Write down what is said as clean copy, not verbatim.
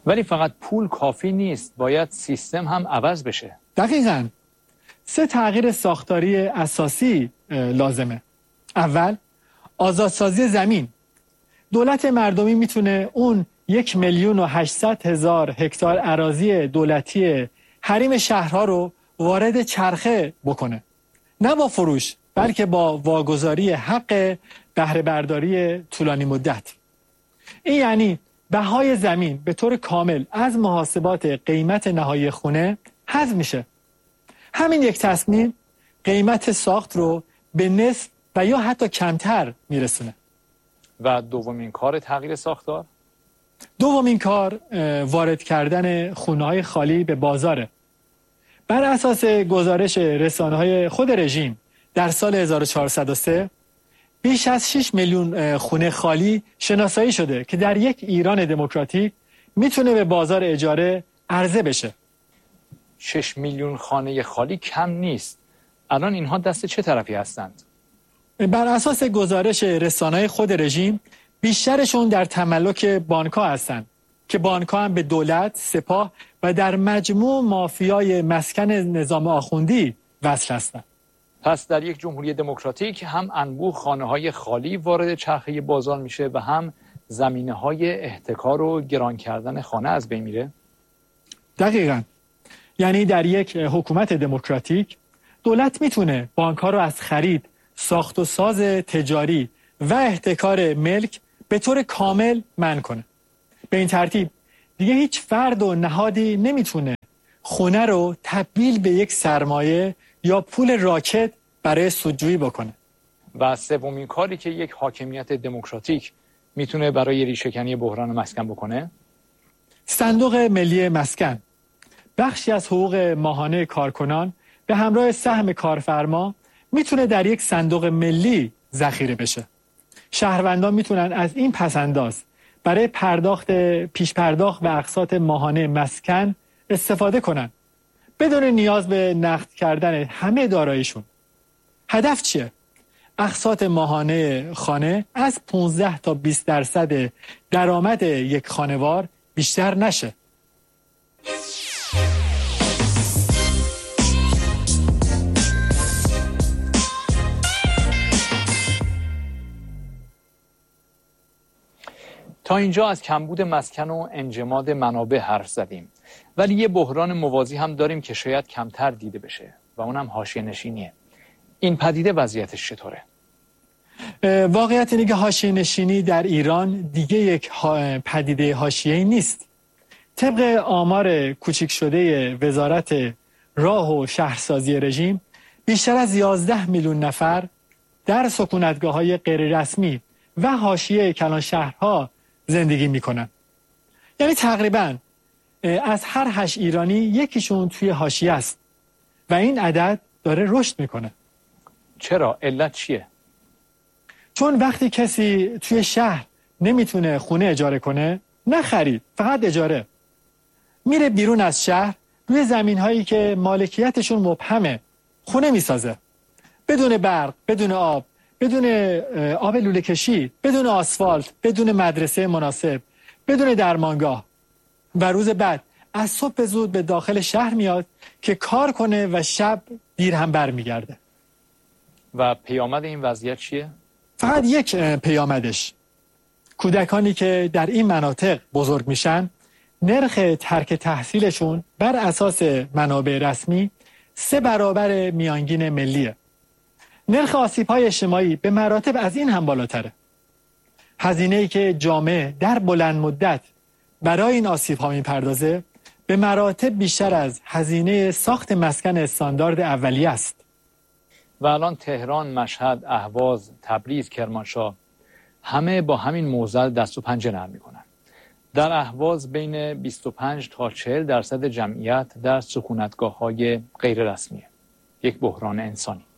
ولی فقط پول کافی نیست، باید سیستم هم عوض بشه. دقیقاً. 3 تغییر ساختاری اساسی لازمه. اول، آزادسازی زمین. دولت مردمی میتونه اون 1,800,000 هکتار اراضی دولتی حریم شهرها رو وارد چرخه بکنه. نه با فروش، بلکه با واگذاری حق بهره برداری طولانی مدت. این یعنی بهای زمین به طور کامل از محاسبات قیمت نهایی خونه حذف میشه. همین یک تصمیم قیمت ساخت رو به نصف و یا حتی کمتر میرسونه. و دومین کار تغییر ساختار؟ دومین کار وارد کردن خونه‌های خالی به بازاره. بر اساس گزارش رسانه‌های خود رژیم در سال 1403 بیش از 6 میلیون خونه خالی شناسایی شده که در یک ایران دموکراتیک میتونه به بازار اجاره عرضه بشه. 6 میلیون خانه خالی کم نیست. الان اینها دست چه طرفی هستند؟ بر اساس گزارش رسانه‌های خود رژیم بیشترشون در تملک بانک‌ها هستند که بانک‌ها هم به دولت، سپاه و در مجموع مافیای مسکن نظام آخوندی وصل هستند. پس در یک جمهوری دموکراتیک هم انبوه خانه‌های خالی وارد چرخه بازار میشه و هم زمینه‌های احتکار و گران کردن خانه از بین میره؟ دقیقاً. یعنی در یک حکومت دموکراتیک دولت میتونه بانک‌ها رو از خرید، ساخت و ساز تجاری و احتکار ملک به طور کامل منع کنه. به این ترتیب دیگه هیچ فرد و نهادی نمیتونه خونه رو تبدیل به یک سرمایه یا پول راکد برای سودجویی بکنه. و سومین کاری که یک حاکمیت دموکراتیک میتونه برای ریشه‌کنی بحران مسکن بکنه؟ صندوق ملی مسکن. بخشی از حقوق ماهانه کارکنان به همراه سهم کارفرما میتونه در یک صندوق ملی ذخیره بشه. شهروندان میتونن از این پسنداز برای پیش پرداخت و اقساط ماهانه مسکن استفاده کنن بدون نیاز به نقد کردن همه داراییشون. هدف چیه؟ اقساط ماهانه خانه از 15 تا 20% درآمد یک خانوار بیشتر نشه. تا اینجا از کمبود مسکن و انجماد منابع حرف زدیم، ولی یه بحران موازی هم داریم که شاید کمتر دیده بشه و اونم حاشیه‌نشینیه. این پدیده وضعیتش چطوره؟ واقعیت اینه که حاشیه‌نشینی در ایران دیگه یک پدیده حاشیه‌ای نیست. طبق آمار کوچیک شده وزارت راه و شهرسازی رژیم، بیشتر از 11 میلیون نفر در سکونتگاه‌های غیررسمی و حاشیه کلان شهرها زندگی میکنن. یعنی تقریباً از هر 8 ایرانی یکیشون توی حاشیه است و این عدد داره رشد میکنه. چرا؟ علت چیه؟ چون وقتی کسی توی شهر نمیتونه خونه اجاره کنه، نه خرید، فقط اجاره، میره بیرون از شهر روی زمین‌هایی که مالکیتشون مبهمه خونه میسازه، بدون برق، بدون آب، بدون آب لوله کشی، بدون آسفالت، بدون مدرسه مناسب، بدون درمانگاه. و روز بعد از صبح زود به داخل شهر میاد که کار کنه و شب دیر هم برمیگرده. و پیامد این وضعیت چیه؟ فقط یک پیامدش. کودکانی که در این مناطق بزرگ میشن، نرخ ترک تحصیلشون بر اساس منابع رسمی 3 برابر میانگین ملیه. نرخ آسیب‌های اجتماعی به مراتب از این هم بالاتره. هزینه‌ای که جامعه در بلند مدت برای این آسیب‌ها می‌پردازه به مراتب بیشتر از هزینه ساخت مسکن استاندارد اولیه است. و الان تهران، مشهد، اهواز، تبریز، کرمانشاه همه با همین معضل دست و پنجه نرم می‌کنن. در اهواز بین 25 تا 40% جمعیت در سکونتگاه‌های غیر رسمیه. یک بحران انسانی.